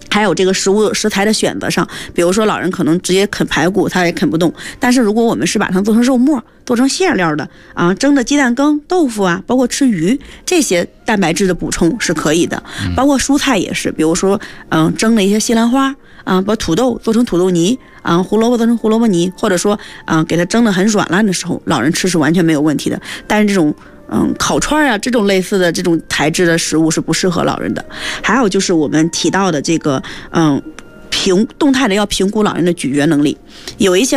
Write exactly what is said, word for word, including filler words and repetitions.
还有这个食物食材的选择上，比如说老人可能直接啃排骨，他也啃不动。但是如果我们是把它做成肉末，做成馅料的啊，蒸的鸡蛋羹、豆腐啊，包括吃鱼，这些蛋白质的补充是可以的。包括蔬菜也是，比如说嗯蒸的一些西兰花啊，把土豆做成土豆泥啊，胡萝卜做成胡萝卜泥，或者说啊给它蒸的很软烂的时候，老人吃是完全没有问题的。但是这种嗯，烤串啊，这种类似的这种材质的食物是不适合老人的。还有就是我们提到的这个，嗯，评动态的要评估老人的咀嚼能力，有一些